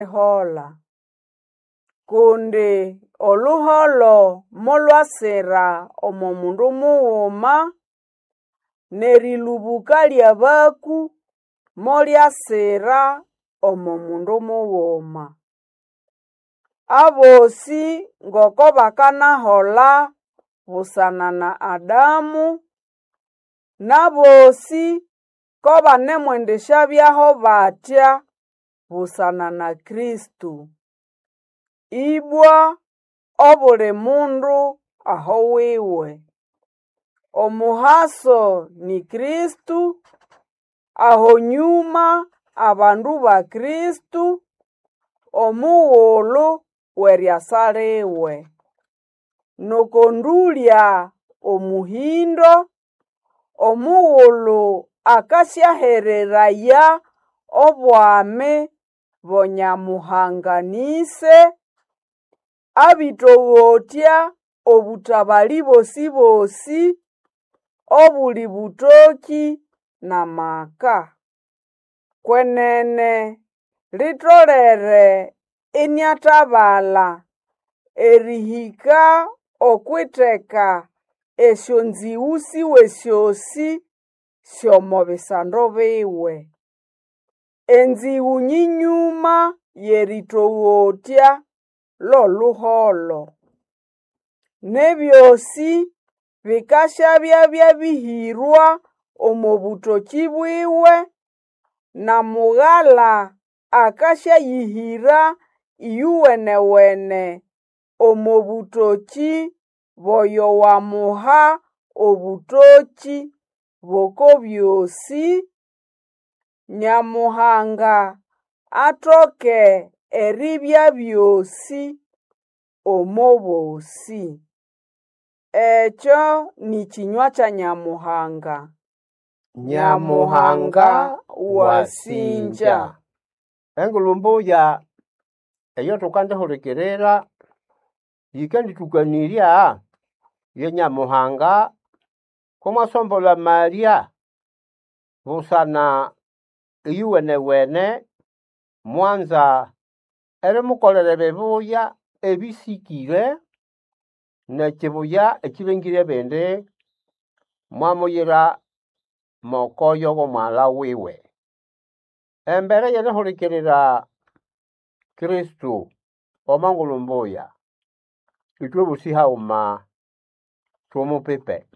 hola. Kundi oluholo molwasira omo mundu mughuma, nerilubuka lyabaku molyasira omo mundu mughuma. Abosi ngoko bakanahola busana na Adamu, nabosi ko banemwendesha byaho batya busana na Kristu. Ibwa obuli mundu aho wiwe. Omuhaso ni Kristu, aho nyuma abandu ba Kristu, omughulu weryasaliwe. Nokondulya omuhindo, omughulu akasyahereraya obwami bonyamuhanganise, abitoghotya obutabali bosi obuli butoki na maka. Kwenene litolere inyatabala erihika okwiteka esyonziwu siwe syosi syomo bisando biwe. Enziwu nyinyuma yeritoghotya loluholo. Nebyosi bikasyabya byabihirwa omo butoki bwiwe, na mughala akasyayihira iyuwenewene omo butoki boyo wamuha obutoki boko byosi, Nyamuhanga atoke eribya byosi omo bosi. Ekyo ni kinywa kya Nyamuhanga. Nyamuhanga wasinja. Engulumbuya eyo tukandihulikirira yikenditukanirya ye Nyamuhanga komwasombola Maria busana iyuwenewene mwanza erimukolere bibuya ebisikire nekibuya ekibingire bindi mwamuyira mokoyo g'omwala wiwe. Embere yerihulikirira Kristu omangulumbuya itwe busihauma tumupipe.